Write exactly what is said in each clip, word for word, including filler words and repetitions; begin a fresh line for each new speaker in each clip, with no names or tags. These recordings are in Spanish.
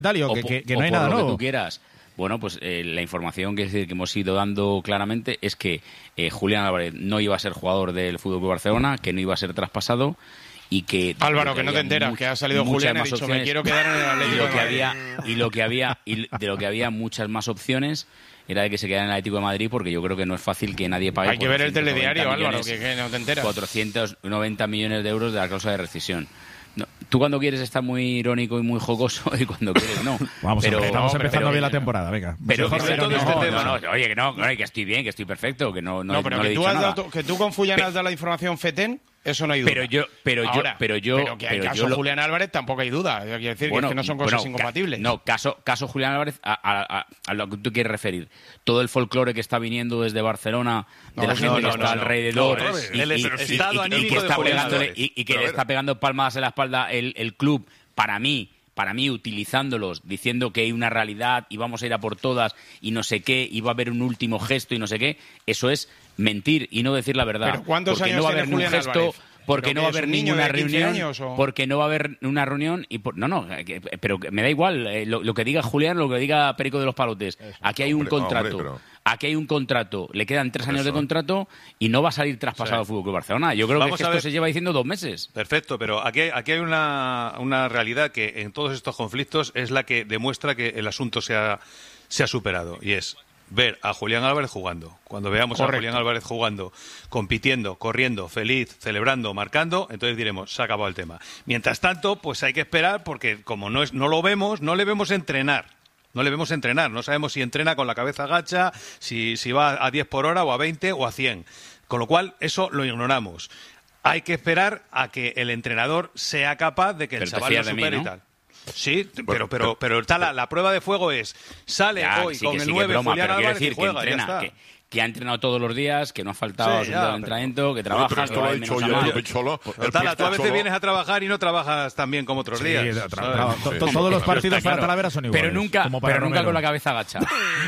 Dalio, que, que, que no hay
por
nada
lo
nuevo.
Que tú quieras. Bueno, pues eh, la información que, que hemos ido dando claramente es que eh, Julián Álvarez no iba a ser jugador del F C Barcelona, que no iba a ser traspasado y que...
Álvaro, que no te enteras, que ha salido Julián y ha dicho,
opciones,
me quiero quedar en el Atlético
y lo
de
que
Madrid.
había Y lo que había, y de lo que había muchas más opciones era de que se quedara en el Atlético de Madrid, porque yo creo que no es fácil que nadie pague...
Hay que ver el telediario,
millones,
Álvaro, que, que no te enteras.
cuatrocientos noventa millones de euros de la cláusula de rescisión. No, tú cuando quieres estás muy irónico y muy jocoso y cuando quieres no.
Vamos,
pero,
hombre, estamos
no,
empezando
pero,
bien la temporada, venga.
Pero que
Mejor
todo
no,
este
no,
tema,
no.
no, oye, que no, que estoy bien, que estoy perfecto, que no, no,
No, pero
no
que,
le he
tú
dicho
has
nada.
dado, que tú con Fullán
Pe-
has dado la información FETEN, eso no hay duda.
Pero yo, pero
Ahora,
yo, pero yo,
pero que hay
pero
caso
yo lo-
Julián Álvarez tampoco hay duda. Quiero decir
Bueno,
que, es que no son cosas
bueno, ca-
incompatibles.
No, caso, caso Julián Álvarez, a, a- a- a lo que tú quieres referir. Todo el folclore que está viniendo desde Barcelona, de
No,
la
no,
gente
no,
que
no,
está
no.
alrededor,
No, es-
y,
el
y- y-
estado
y- y
anímico
que
de
está
Julián
pegándole,
Álvarez.
y, y que
Pero a
le
ver.
está pegando palmadas en la espalda el, el club, para mí, para mí, utilizándolos, diciendo que hay una realidad y vamos a ir a por todas y no sé qué, y va a haber un último gesto y no sé qué, eso es mentir y no decir la verdad.
¿Pero cuántos
porque
años
no va a
tiene
haber ni un
Julián
gesto,
Álvarez?
porque
¿Pero
no va a
que es
haber
un niño
ninguna
de quince
reunión,
años, o?
porque no va a haber una reunión y por, no, no, que- pero que me da igual eh, lo, lo que diga Julián, lo que diga Perico de los Palotes. Aquí hay un
Hombre,
contrato.
hombre, pero-
Aquí hay un contrato, le quedan tres años
Eso.
de contrato y no va a salir traspasado al
Sí.
Fútbol Club Barcelona. Yo creo
Vamos
que
a
esto
ver.
se lleva diciendo dos meses.
Perfecto, pero aquí hay, aquí hay una, una realidad que en todos estos conflictos es la que demuestra que el asunto se ha, se ha superado, y es ver a Julián Álvarez jugando. Cuando veamos
Correcto.
a Julián Álvarez jugando, compitiendo, corriendo, feliz, celebrando, marcando, entonces diremos, se ha acabado el tema. Mientras tanto, pues hay que esperar, porque como no, es, no lo vemos, no le vemos entrenar. No le vemos entrenar, no sabemos si entrena con la cabeza gacha, si, si va a diez por hora o a veinte o a cien. Con lo cual, eso lo ignoramos. Hay que esperar a que el entrenador sea capaz de que el
Pero te
chaval lo
fías de mí,
supere
¿no?
y tal. Sí, pero,
Bueno,
pero,
pero-
pero está la, la prueba de fuego es, sale
Ya,
hoy
sí,
con
que
el
sí, que es
nueve
broma,
Julián
pero quiero
Álvarez y
decir que
juega, ya
entrena,
está.
que, que ha entrenado todos los días, que no ha faltado
Sí,
absolutamente
ya,
al
pero-
entrenamiento, que
No,
trabaja,
pero esto
que
lo
va
ha
de
dicho
menos a
yo,
más.
el Pepe Cholo.
Pues,
el
Tala, tú a
Pepe
veces
Cholo-
vienes a trabajar y no trabajas tan bien como otros
Sí,
días.
tra- tra-
¿sabes?
tra-
Sí.
to- to-
Sí.
todos los
Pero
partidos
está
para
claro.
Talavera son iguales.
Pero nunca,
como para
pero nunca
Romero.
con la cabeza agachada.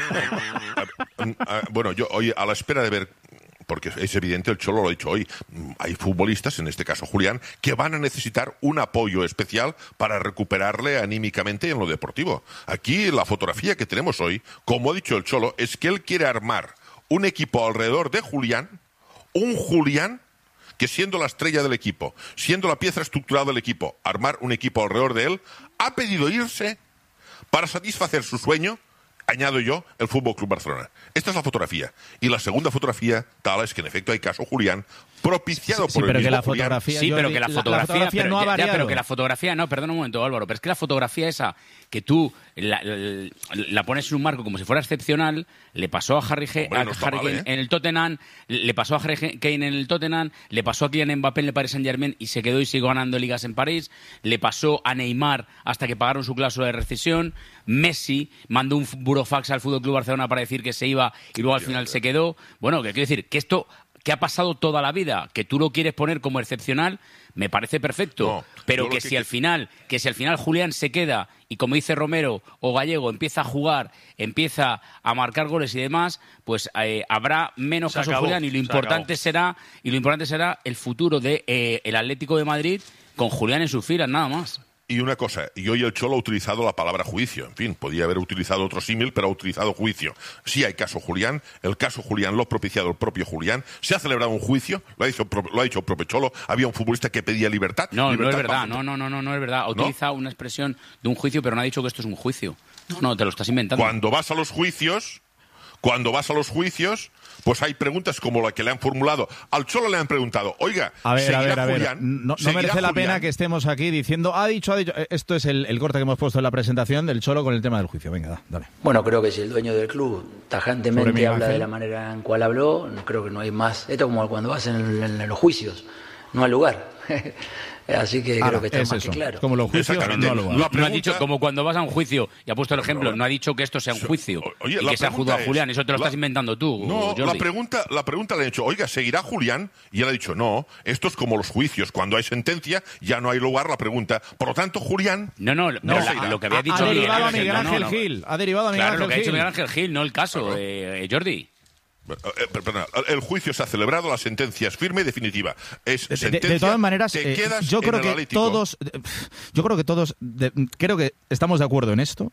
Ah, Bueno, yo hoy a la espera de ver, porque es evidente, el Cholo lo ha dicho hoy, hay futbolistas, en este caso Julián, que van a necesitar un apoyo especial para recuperarle anímicamente en lo deportivo. Aquí la fotografía que tenemos hoy, como ha dicho el Cholo, es que él quiere armar un equipo alrededor de Julián, un Julián que siendo la estrella del equipo, siendo la pieza estructural del equipo, armar un equipo alrededor de él, ha pedido irse para satisfacer su sueño, añado yo, el Fútbol Club Barcelona. Esta es la fotografía. Y la segunda fotografía, tal es que en efecto hay caso Julián, propiciado
Sí,
por el
pero que
mismo
la
Julián.
fotografía,
Sí, pero
Jordi,
que la
la-
fotografía,
la fotografía
pero,
no ha
ya- ya,
variado.
pero que la fotografía, no, perdona un momento, Álvaro, pero es que la fotografía esa que tú la, la- la pones en un marco como si fuera excepcional, le pasó a Harry, Ge-
Hombre,
a
no está
Harry
mal,
Kane
¿eh?
en el Tottenham, le pasó a Harry Ge- Kane en el Tottenham, le pasó a Kylian Mbappé en el Paris Saint-Germain y se quedó y siguió ganando ligas en París, le pasó a Neymar hasta que pagaron su cláusula de rescisión, Messi mandó un burofax al Fútbol Club Barcelona para decir que se iba y luego al final se quedó. Bueno, que quiero decir que esto que ha pasado toda la vida, que tú lo quieres poner como excepcional, me parece perfecto.
No,
pero
yo lo
que,
que
si
qui-
al final, que si al final Julián se queda y como dice Romero o Gallego empieza a jugar, empieza a marcar goles y demás, pues eh, habrá menos
Se
caso
acabó,
Julián y lo
se
importante
acabó.
será y lo importante será el futuro de eh, el Atlético de Madrid con Julián en sus filas, nada más.
Y una cosa, y hoy el Cholo ha utilizado la palabra juicio. En fin, podía haber utilizado otro símil, pero ha utilizado juicio. Sí hay caso Julián, el caso Julián lo ha propiciado el propio Julián. Se ha celebrado un juicio, lo ha dicho, lo ha dicho el propio Cholo. Había un futbolista que pedía libertad.
No,
libertad
no es verdad,
bajo-
no, no, no, no, no es verdad. Ha
¿No?
utilizado una expresión de un juicio, pero no ha dicho que esto es un juicio. No, no, te lo estás inventando.
Cuando vas a los juicios, cuando vas a los juicios, pues hay preguntas como la que le han formulado. Al Cholo le han preguntado, oiga,
A ver, a
¿seguirá
ver, a ver.
Julián?
No, no
¿Seguirá
merece la
Julián?
pena que estemos aquí diciendo, ha dicho, ha dicho. Eh, Esto es el, el corte que hemos puesto en la presentación del Cholo con el tema del juicio. Venga, da, dale.
Bueno, creo que si el dueño del club
Sobre mi
tajantemente habla
imagen.
de la manera en cual habló, no creo que no hay más. Esto es como cuando vas en, el- en los juicios, no al lugar. Así que
Ahora,
creo que está
es
más
eso.
que claro.
Como los juicios,
Exactamente.
no al lugar.
La
No ha
pregunta-
dicho, como cuando vas a un juicio, y ha puesto el ejemplo, no ha dicho que esto sea un juicio
Oye,
y
la
que se ha
pregunta
juzgado a
es-
Julián. Eso te lo
la-
estás inventando tú,
No,
Jordi.
la pregunta, la pregunta le han hecho, oiga, ¿seguirá Julián? Y él ha dicho, no, esto es como los juicios. Cuando hay sentencia, ya no hay lugar la pregunta. Por lo tanto, Julián...
No, no, no,
No
la-
seguirá.
lo que había
Ha-
dicho
ha
Miguel
derivado a
Ángel,
Miguel
no, no,
Ángel
no.
Gil. Ha derivado a Miguel
Claro, lo
Ángel
que ha dicho
Gil.
Miguel Ángel Gil, no el caso,
Claro.
eh, eh, Jordi.
Eh, perdona, el juicio se ha celebrado, la sentencia es firme y definitiva. Es
De, de-
sentencia,
de todas maneras,
te
eh,
quedas
yo
en
creo
el
que
Atlético.
todos, yo creo que todos, de- creo que estamos de acuerdo en esto,